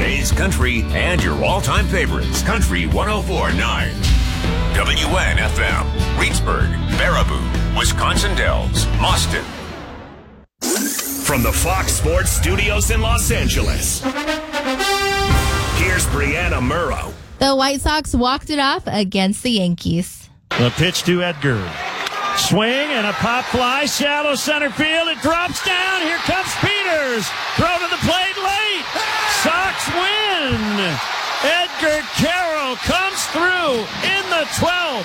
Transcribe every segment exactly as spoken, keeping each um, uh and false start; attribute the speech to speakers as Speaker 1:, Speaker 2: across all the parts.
Speaker 1: Today's country and your all-time favorites. Country one oh four point nine. W N F M. Reedsburg, Baraboo, Wisconsin Dells, Austin.
Speaker 2: From the Fox Sports Studios in Los Angeles, here's Brianna Murrow.
Speaker 3: The White Sox walked it off against the Yankees.
Speaker 4: The pitch to Edgar. Swing and a pop fly, shallow center field. It drops down. Here comes Peters. Throw to the plate late. Sox win. Edgar Carroll comes through in the twelfth.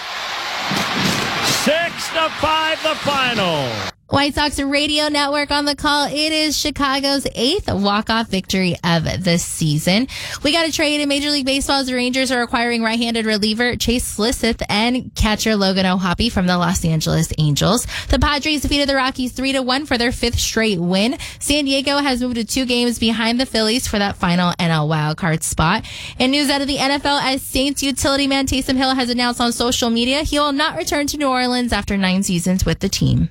Speaker 4: Six to five, the final.
Speaker 3: White Sox Radio Network on the call. It is Chicago's eighth walk-off victory of the season. We got a trade in Major League Baseball's Rangers are acquiring right-handed reliever Chase Slisseth and catcher Logan O'Hoppe from the Los Angeles Angels. The Padres defeated the Rockies three to one for their fifth straight win. San Diego has moved to two games behind the Phillies for that final N L wildcard spot. And news out of the N F L as Saints utility man Taysom Hill has announced on social media he will not return to New Orleans after nine seasons with the team.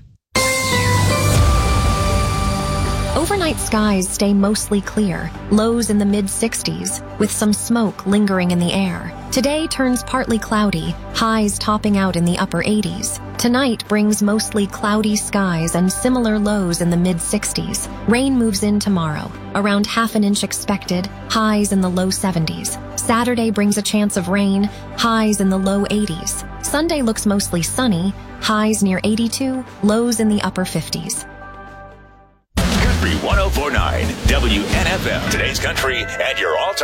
Speaker 5: Overnight skies stay mostly clear, lows in the mid sixties, with some smoke lingering in the air. Today turns partly cloudy, highs topping out in the upper eighties. Tonight brings mostly cloudy skies and similar lows in the mid sixties. Rain moves in tomorrow, around half an inch expected, highs in the low seventies. Saturday brings a chance of rain, highs in the low eighties. Sunday looks mostly sunny, highs near eighty-two, lows in the upper fifties.
Speaker 1: Country one oh four point nine W N F M. Today's country and your all-time